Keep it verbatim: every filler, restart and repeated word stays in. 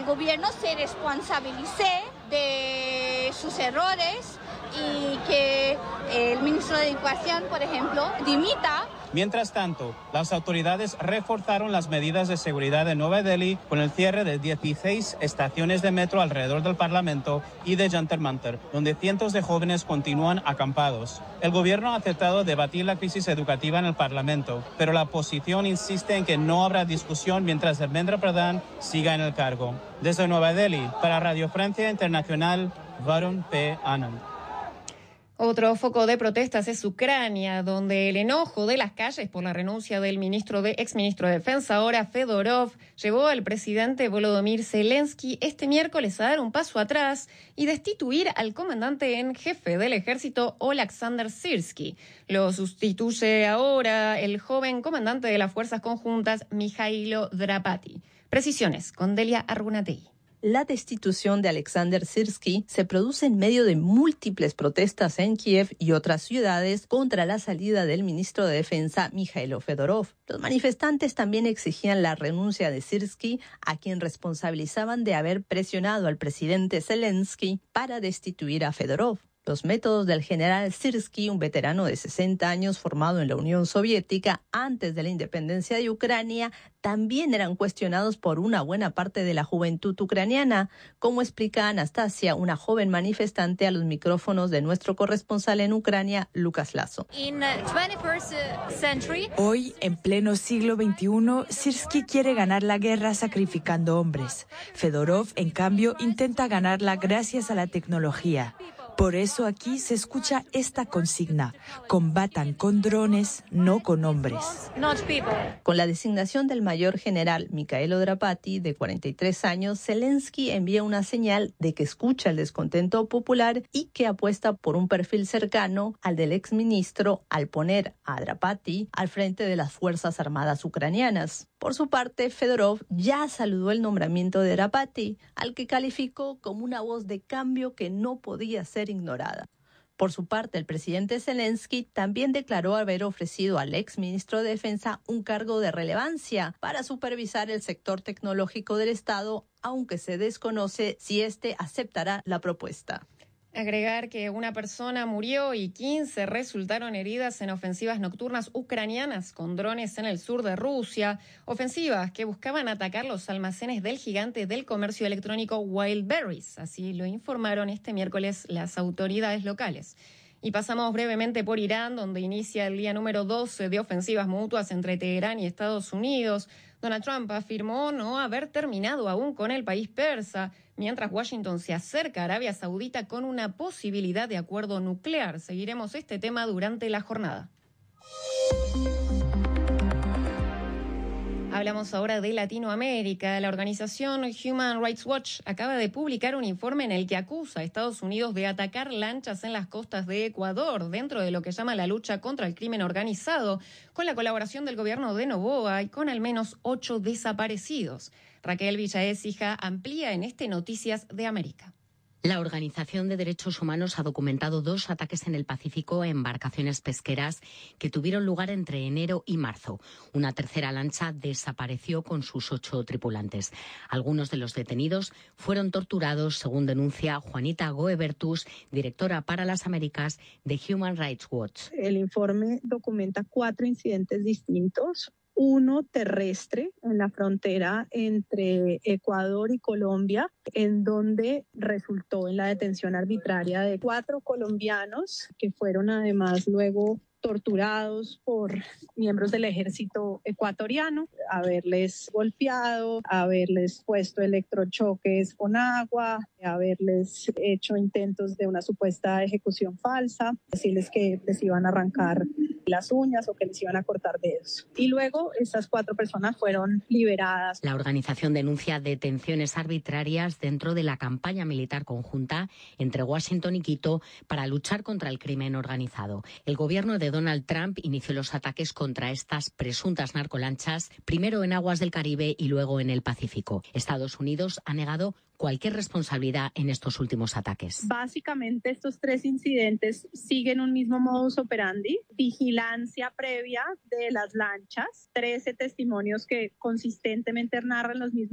gobierno se responsabilice de sus errores y que el ministro de Educación, por ejemplo, dimita. Mientras tanto, las autoridades reforzaron las medidas de seguridad en Nueva Delhi con el cierre de dieciséis estaciones de metro alrededor del Parlamento y de Jantar Mantar, donde cientos de jóvenes continúan acampados. El gobierno ha aceptado debatir la crisis educativa en el Parlamento, pero la oposición insiste en que no habrá discusión mientras Dharmendra Pradhan siga en el cargo. Desde Nueva Delhi, para Radio Francia Internacional, Varun P. Anand. Otro foco de protestas es Ucrania, donde el enojo de las calles por la renuncia del ministro de exministro de Defensa, ahora Fedorov, llevó al presidente Volodymyr Zelensky este miércoles a dar un paso atrás y destituir al comandante en jefe del ejército, Oleksandr Syrskyi. Lo sustituye ahora el joven comandante de las fuerzas conjuntas, Mijailo Drapati. Precisiones con Delia Argunatei. La destitución de Oleksandr Syrskyi se produce en medio de múltiples protestas en Kiev y otras ciudades contra la salida del ministro de Defensa, Mijailo Fedorov. Los manifestantes también exigían la renuncia de Syrskyi, a quien responsabilizaban de haber presionado al presidente Zelensky para destituir a Fedorov. Los métodos del general Syrskyi, un veterano de sesenta años formado en la Unión Soviética antes de la independencia de Ucrania, también eran cuestionados por una buena parte de la juventud ucraniana, como explica Anastasia, una joven manifestante, a los micrófonos de nuestro corresponsal en Ucrania, Lucas Lazo. Hoy, en pleno siglo veintiuno, Syrskyi quiere ganar la guerra sacrificando hombres. Fedorov, en cambio, intenta ganarla gracias a la tecnología. Por eso aquí se escucha esta consigna: combatan con drones, no con hombres. Con la designación del mayor general Mijailo Drapati, de cuarenta y tres años, Zelensky envía una señal de que escucha el descontento popular y que apuesta por un perfil cercano al del exministro al poner a Drapati al frente de las Fuerzas Armadas ucranianas. Por su parte, Fedorov ya saludó el nombramiento de Drapati, al que calificó como una voz de cambio que no podía ser ignorada. Por su parte, el presidente Zelensky también declaró haber ofrecido al exministro de Defensa un cargo de relevancia para supervisar el sector tecnológico del Estado, aunque se desconoce si éste aceptará la propuesta. Agregar que una persona murió y quince resultaron heridas en ofensivas nocturnas ucranianas con drones en el sur de Rusia, ofensivas que buscaban atacar los almacenes del gigante del comercio electrónico Wildberries. Así lo informaron este miércoles las autoridades locales. Y pasamos brevemente por Irán, donde inicia el día número doce de ofensivas mutuas entre Teherán y Estados Unidos. Donald Trump afirmó no haber terminado aún con el país persa, mientras Washington se acerca a Arabia Saudita con una posibilidad de acuerdo nuclear. Seguiremos este tema durante la jornada. Hablamos ahora de Latinoamérica. La organización Human Rights Watch acaba de publicar un informe en el que acusa a Estados Unidos de atacar lanchas en las costas de Ecuador dentro de lo que llama la lucha contra el crimen organizado, con la colaboración del gobierno de Noboa y con al menos ocho desaparecidos. Raquel Villaécija amplía en este Noticias de América. La Organización de Derechos Humanos ha documentado dos ataques en el Pacífico a embarcaciones pesqueras que tuvieron lugar entre enero y marzo. Una tercera lancha desapareció con sus ocho tripulantes. Algunos de los detenidos fueron torturados, según denuncia Juanita Goebertus, directora para las Américas de Human Rights Watch. El informe documenta cuatro incidentes distintos. Uno terrestre en la frontera entre Ecuador y Colombia, en donde resultó en la detención arbitraria de cuatro colombianos que fueron además luego torturados por miembros del ejército ecuatoriano, haberles golpeado, haberles puesto electrochoques con agua, haberles hecho intentos de una supuesta ejecución falsa, decirles que les iban a arrancar las uñas o que les iban a cortar dedos. Y luego estas cuatro personas fueron liberadas. La organización denuncia detenciones arbitrarias dentro de la campaña militar conjunta entre Washington y Quito para luchar contra el crimen organizado. El gobierno de Donald Trump inició los ataques contra estas presuntas narcolanchas, primero en aguas del Caribe y luego en el Pacífico. Estados Unidos ha negado cualquier responsabilidad en estos últimos ataques. Básicamente estos tres incidentes siguen un mismo modus operandi: vigilancia previa de las lanchas, trece testimonios que consistentemente narran los mismos